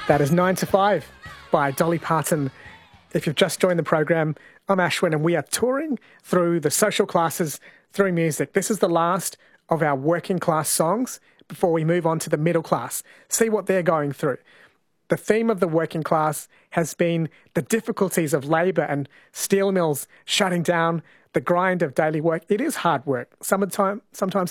That is 9 to 5 by Dolly Parton. If you've just joined the program, I'm Ashwin and we are touring through the social classes through music. This is the last of our working class songs before we move on to the middle class. See what they're going through. The theme of the working class has been the difficulties of labour and steel mills shutting down, the grind of daily work. It is hard work. Sometimes